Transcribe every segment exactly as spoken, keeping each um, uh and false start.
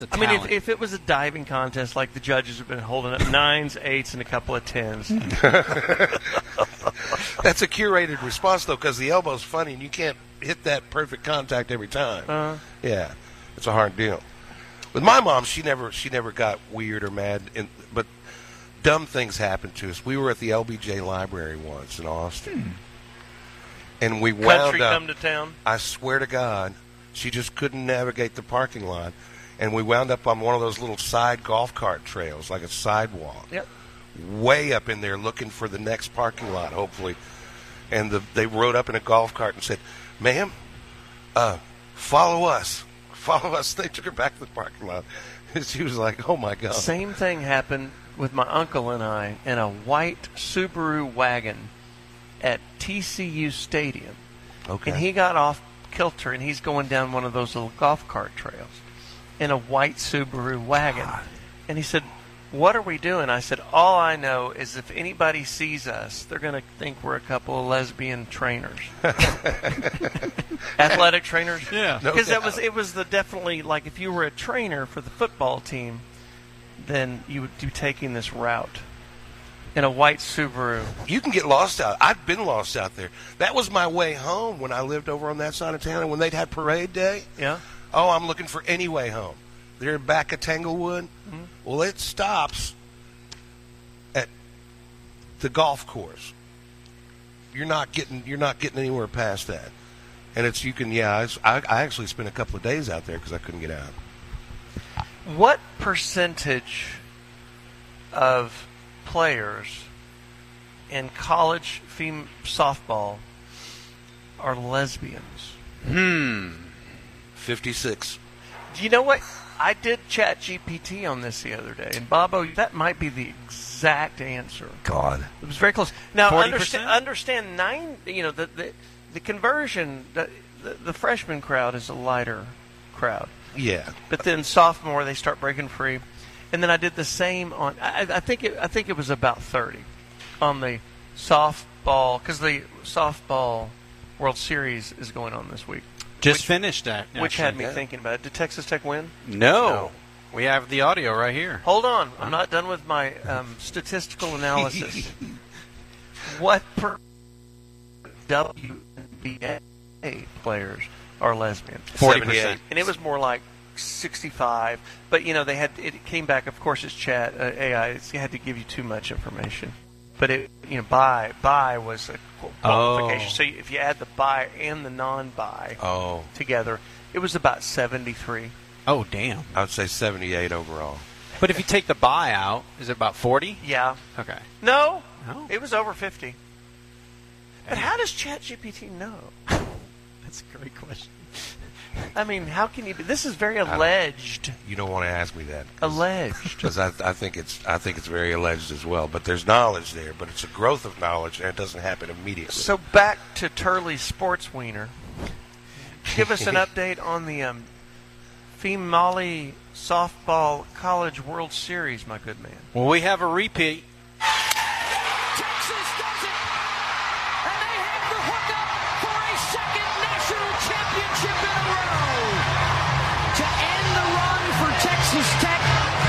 I mean, if, if it was a diving contest, like the judges have been holding up nines, eights, and a couple of tens. That's a curated response, though, because the elbow's funny, and you can't hit that perfect contact every time. Uh, yeah, it's a hard deal. With my mom, she never she never got weird or mad, and, but dumb things happened to us. We were at the L B J library once in Austin, hmm. and we wound Country up. come to town? I swear to God, she just couldn't navigate the parking lot. And we wound up on one of those little side golf cart trails, like a sidewalk. Yep. Way up in there looking for the next parking lot, hopefully. And the, they rode up in a golf cart and said, ma'am, uh, follow us. Follow us. They took her back to the parking lot. And she was like, oh, my God. Same thing happened with my uncle and I in a white Subaru wagon at T C U Stadium. Okay. And he got off kilter, and he's going down one of those little golf cart trails in a white Subaru wagon. God. And he said, what are we doing? I said, all I know is if anybody sees us, they're going to think we're a couple of lesbian trainers. Athletic trainers? Yeah. Because no that was it was the definitely, like, if you were a trainer for the football team, then you would be taking this route in a white Subaru. You can get lost out. I've been lost out there. That was my way home when I lived over on that side of town, and when they'd had parade day. Yeah. Oh, I'm looking for any way home. They're back at Tanglewood. Mm-hmm. Well, it stops at the golf course. You're not getting you're not getting anywhere past that. And it's you can yeah. I, I actually spent a couple of days out there because I couldn't get out. What percentage of players in college fem- softball are lesbians? Hmm. fifty-six. Do you know what? I did chat G P T on this the other day, and Bobo, that might be the exact answer. God, it was very close. Now, forty understand, percent? understand nine. You know, the the, the conversion, the, the the freshman crowd is a lighter crowd. Yeah, but then sophomore they start breaking free, and then I did the same on. I, I think it. I think it was about thirty on the softball because the softball World Series is going on this week. Just which, finished that. Actually. Which had me yeah. thinking about it. Did Texas Tech win? No. no. We have the audio right here. Hold on. I'm not done with my um, statistical analysis. What per W N B A players are lesbian? forty percent. And it was more like sixty-five. But, you know, they had it came back, of course, it's chat, uh, A I. It had to give you too much information. But, it, you know, bi, bi was a qualification. Oh. So if you add the bi and the non-bi oh, together, it was about seventy-three. Oh, damn. I would say seventy-eight overall. But if you take the buy out, is it about forty? Yeah. Okay. No, No. it was over fifty. But how does ChatGPT know? That's a great question. I mean, how can you be? This is very alleged. You don't want to ask me that. Alleged. Because I, I think it's I think it's very alleged as well. But there's knowledge there. But it's a growth of knowledge, and it doesn't happen immediately. So back to Turley Sports Wiener. Give us an update on the um, Female Softball College World Series, my good man. Well, we have a repeat. Texas does it, and they have the hookup for a second national championship in a row to end the run for Texas Tech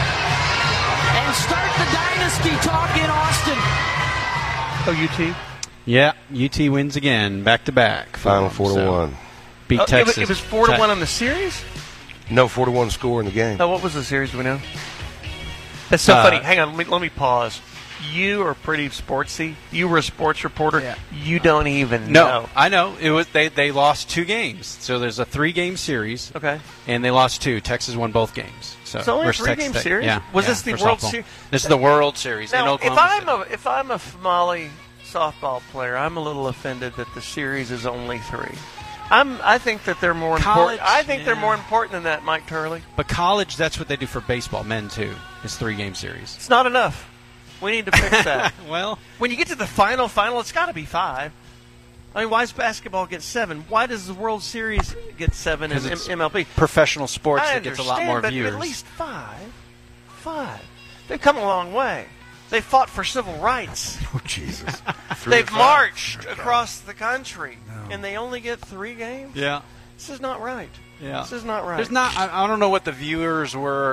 and start the dynasty talk in Austin. Oh, U T? Yeah, U T wins again, back to back. Final four to one. Beat Oh, it, Texas. was, it was four to Tech. one on the series? No, four to one score in the game. Oh, what was the series? Do we know? That's so Uh, funny. Hang on, let me, let me pause. You are pretty sportsy. You were a sports reporter. Yeah. You don't even No, know. I know. It was they, they lost two games. So there's a three-game series. Okay. And they lost two. Texas won both games. So It's only a versus three-game Texas Tech. series? Yeah. Was yeah, this the for World softball. Series? This is the World Series in Now, if Oklahoma I'm City. a if I'm a Female softball player, I'm a little offended that the series is only three. I'm. I think that they're more College, important. I think they're yeah. more important than that, Mike Turley. But college, that's what they do for baseball, men too. It's three-game series. It's not enough. We need to fix that. Well, When you get to the final, final, it's got to be five. I mean, why does basketball get seven? Why does the World Series get seven in 'Cause it's M- MLB? professional sports I that gets a lot understand, more but viewers. at least five. Five. They've come a long way. They fought for civil rights. Oh, Jesus. They've marched across the country, and they only get three games? Yeah. This is not right. Yeah. This is not right. There's not. I, I don't know what the viewers were